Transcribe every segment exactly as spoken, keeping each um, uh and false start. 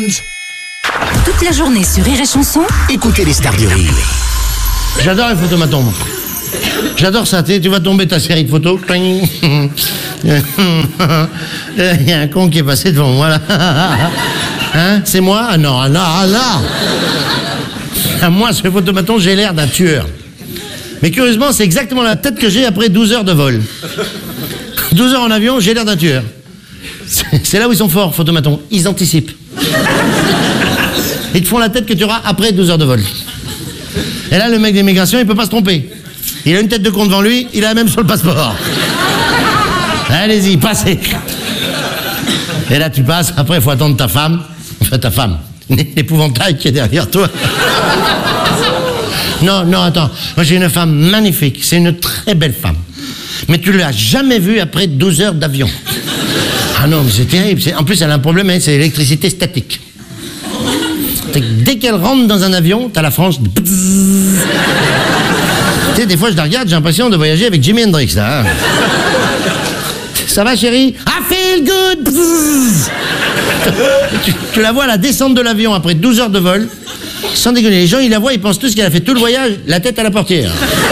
Challenge. Toute la journée sur Rire et Chanson. Écoutez les stars du rire. J'adore les photomatons. J'adore ça, tu sais, tu vas tomber ta série de photos. Il y a un con qui est passé devant moi, là. Hein, c'est moi? Ah non, ah non, ah non. À moi, ce photomaton, j'ai l'air d'un tueur. Mais curieusement, c'est exactement la tête que j'ai après douze heures de vol. douze heures en avion, j'ai l'air d'un tueur. C'est là où ils sont forts, photomatons. Ils anticipent. Ils te font la tête que tu auras après douze heures de vol. Et là, le mec d'immigration, il peut pas se tromper. Il a une tête de con devant lui, il a la même sur le passeport. Allez-y, passez. Et là, tu passes, après, il faut attendre ta femme. Enfin, ta femme. L'épouvantail qui est derrière toi. Non, non, attends. Moi, j'ai une femme magnifique. C'est une très belle femme. Mais tu l'as jamais vue après douze heures d'avion. Ah non, mais c'est terrible. En plus, elle a un problème, hein, c'est l'électricité statique. Dès qu'elle rentre dans un avion, t'as la France. Tu sais, des fois, je la regarde, j'ai l'impression de voyager avec Jimi Hendrix, là. Hein. Ça va, chérie? I feel good. tu, tu la vois à la descente de l'avion après douze heures de vol. Sans déconner, les gens, ils la voient, ils pensent tous qu'elle a fait tout le voyage, la tête à la portière.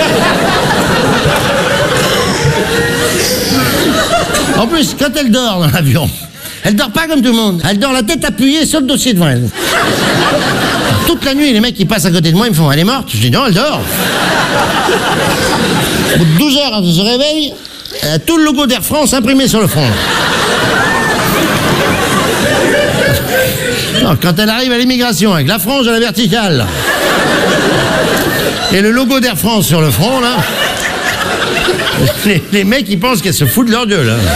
En plus, quand elle dort dans l'avion, elle dort pas comme tout le monde. Elle dort la tête appuyée sur le dossier devant elle. Toute la nuit, les mecs qui passent à côté de moi, ils me font « Elle est morte ?» Je dis « Non, elle dort. » Au bout de douze heures, elle se réveille, elle a tout le logo d'Air France imprimé sur le front. Non, quand elle arrive à l'immigration, avec la frange à la verticale, et le logo d'Air France sur le front, là, les, les mecs, ils pensent qu'elle se fout de leur gueule. Hein.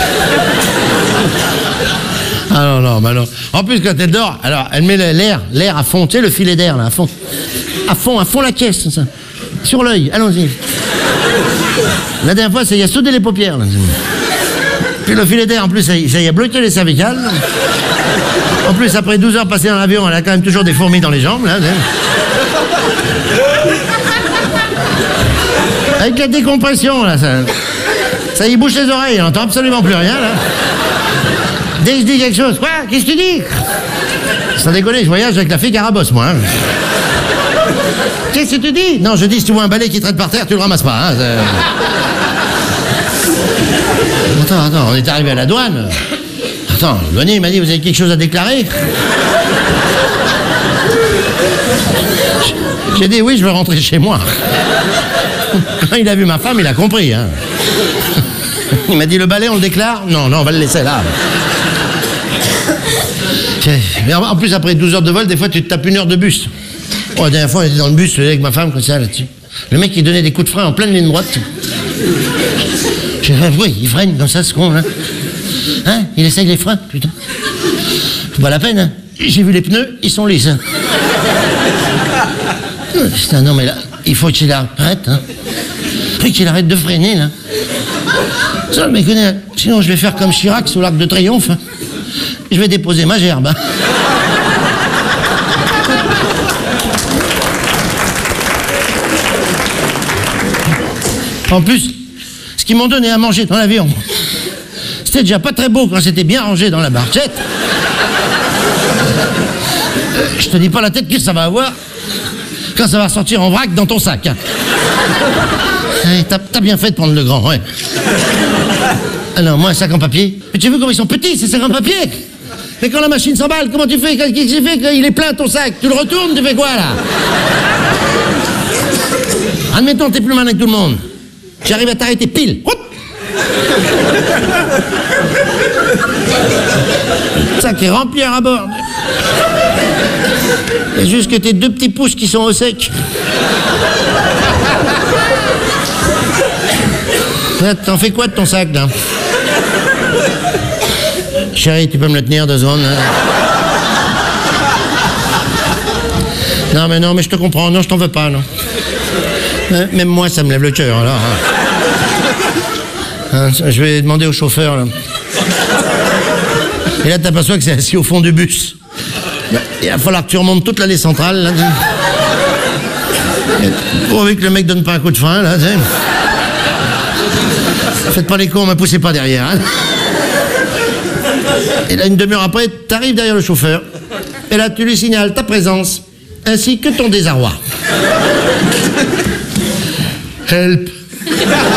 Ah non, non, bah non. En plus, quand elle dort, alors, elle met l'air, l'air à fond, tu sais, le filet d'air, là, à fond. À fond, à fond la caisse, ça. Sur l'œil, allons-y. La dernière fois, ça y a soudé les paupières, là. Puis le filet d'air, en plus, ça y, ça y a bloqué les cervicales. En plus, après douze heures passées dans l'avion, elle a quand même toujours des fourmis dans les jambes, là. Avec la décompression, là, ça, ça y bouche les oreilles, elle n'entend absolument plus rien, là. Dès que je dis quelque chose, quoi? Qu'est-ce que tu dis? Sans déconner, je voyage avec la fille Carabosse, moi. Hein. Qu'est-ce que tu dis? Non, je dis, si tu vois un balai qui traîne par terre, tu le ramasses pas. Hein, attends, attends, on est arrivé à la douane. Attends, le douanier, il m'a dit, vous avez quelque chose à déclarer? J'ai dit, oui, je veux rentrer chez moi. Quand il a vu ma femme, il a compris. Hein. Il m'a dit, le balai, on le déclare? Non, non, on va le laisser là. Mais en plus, après douze heures de vol, des fois, tu te tapes une heure de bus. Oh, la dernière fois, on était dans le bus avec ma femme, comme ça, là-dessus. Le mec, il donnait des coups de frein en pleine ligne droite. J'ai dit, oui, il freine comme ça, ce con, là. Hein? Il essaye les freins, putain. C'est pas la peine, hein. J'ai vu les pneus, ils sont lisses. Hein. Putain, non, mais là, il faut qu'il arrête, hein. Il faut qu'il arrête de freiner, là. Ça, mais connais, sinon, je vais faire comme Chirac sous l'Arc de Triomphe. Hein. Je vais déposer ma gerbe. Hein. En plus, ce qu'ils m'ont donné à manger dans l'avion, c'était déjà pas très beau quand c'était bien rangé dans la barquette. Euh, je te dis pas la tête que ça va avoir quand ça va sortir en vrac dans ton sac. Hein. T'as, t'as bien fait de prendre le grand, ouais. Alors, moi, un sac en papier. Mais tu vois comment ils sont petits, ces sacs en papier? Mais quand la machine s'emballe, comment tu fais? Qu'est-ce que tu fais quand il est plein ton sac? Tu le retournes, tu fais quoi, là? Admettons, t'es plus malin que tout le monde. J'arrive à t'arrêter pile. Le sac est rempli à bord. Il y a juste que tes deux petits pouces qui sont au sec. T'en fais quoi de ton sac, là? Chérie, tu peux me le tenir deux secondes, hein? Non, mais non, mais je te comprends. Non, je t'en veux pas, non. Même moi, ça me lève le cœur, alors. Hein, je vais demander au chauffeur, là. Et là, t'aperçois que c'est assis au fond du bus. Il va falloir que tu remontes toute l'allée centrale, là. Pourvu que le mec donne pas un coup de frein, là, tu sais. Faites pas les cons, me poussez pas derrière, hein. Et là, une demi-heure après, t'arrives derrière le chauffeur. Et là, tu lui signales ta présence, ainsi que ton désarroi. Help.